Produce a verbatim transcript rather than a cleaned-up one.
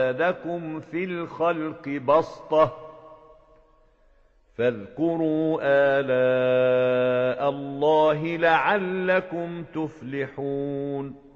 زادكم في الخلق بسطة فاذكروا آلاء الله لعلكم تفلحون